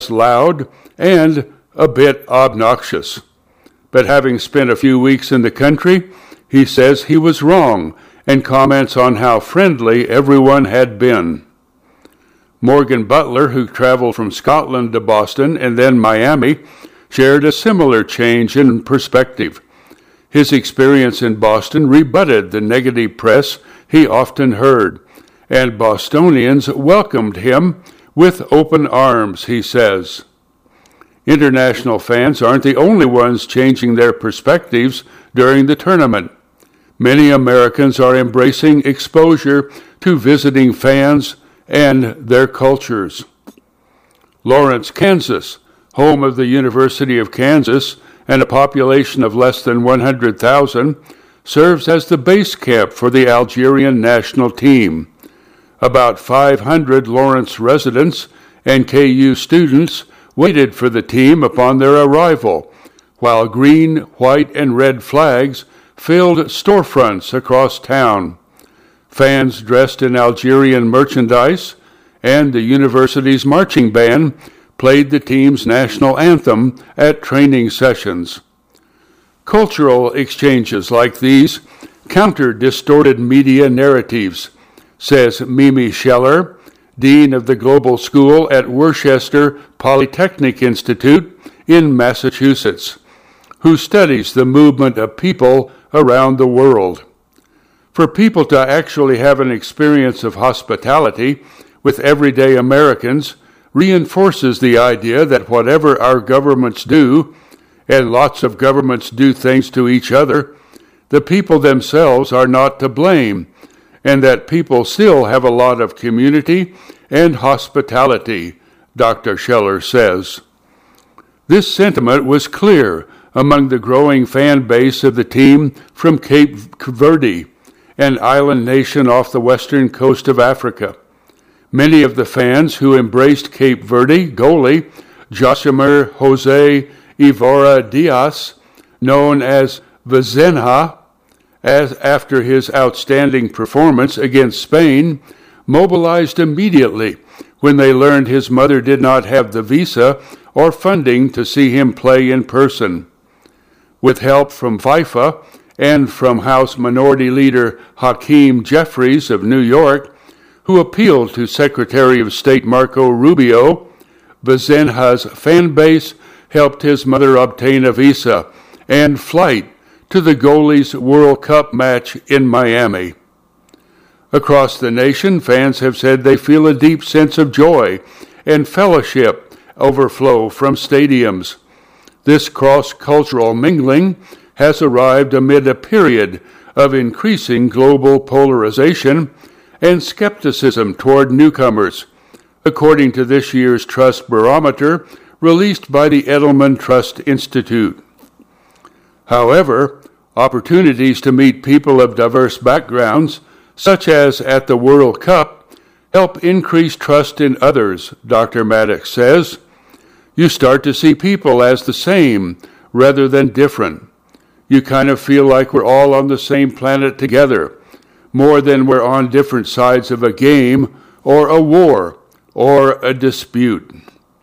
loud and a bit obnoxious. But having spent a few weeks in the country, he says he was wrong and comments on how friendly everyone had been. Morgan Butler, who traveled from Scotland to Boston and then Miami, shared a similar change in perspective. His experience in Boston rebutted the negative press he often heard, and Bostonians welcomed him with open arms, he says. International fans aren't the only ones changing their perspectives during the tournament. Many Americans are embracing exposure to visiting fans and their cultures. Lawrence, Kansas, home of the University of Kansas and a population of less than 100,000, serves as the base camp for the Algerian national team. About 500 Lawrence residents and KU students waited for the team upon their arrival, while green, white, and red flags filled storefronts across town. Fans dressed in Algerian merchandise and the university's marching band played the team's national anthem at training sessions. Cultural exchanges like these counter distorted media narratives, says Mimi Scheller, Dean of the Global School at Worcester Polytechnic Institute in Massachusetts, who studies the movement of people around the world. For people to actually have an experience of hospitality with everyday Americans reinforces the idea that whatever our governments do, and lots of governments do things to each other, the people themselves are not to blame, and that people still have a lot of community and hospitality, Dr. Scheller says. This sentiment was clear among the growing fan base of the team from Cape Verde, an island nation off the western coast of Africa. Many of the fans who embraced Cape Verde goalie Josimar Jose Evora Diaz, known as Vizenha, after his outstanding performance against Spain, mobilized immediately when they learned his mother did not have the visa or funding to see him play in person. With help from FIFA and from House Minority Leader Hakeem Jeffries of New York, who appealed to Secretary of State Marco Rubio, Vizenha's fan base helped his mother obtain a visa and flight to the goalie's World Cup match in Miami. Across the nation, fans have said they feel a deep sense of joy and fellowship overflow from stadiums. This cross-cultural mingling has arrived amid a period of increasing global polarization and skepticism toward newcomers, according to this year's Trust Barometer released by the Edelman Trust Institute. However, opportunities to meet people of diverse backgrounds, such as at the World Cup, help increase trust in others, Dr. Maddox says. You start to see people as the same rather than different. You kind of feel like we're all on the same planet together, more than we're on different sides of a game or a war or a dispute.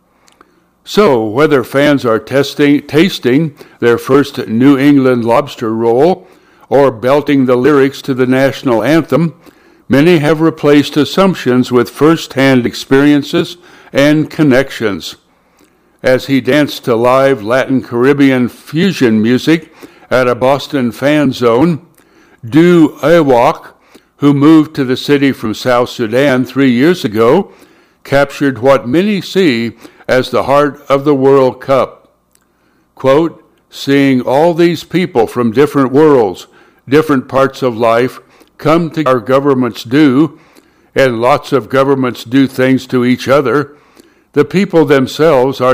So, whether fans are tasting their first New England lobster roll or belting the lyrics to the national anthem, many have replaced assumptions with first-hand experiences and connections. As he danced to live Latin Caribbean fusion music at a Boston fan zone, Du Awak, who moved to the city from South Sudan 3 years ago, captured what many see as the heart of the World Cup. Quote, seeing all these people from different worlds, different parts of life, come to our governments do, and lots of governments do things to each other, the people themselves are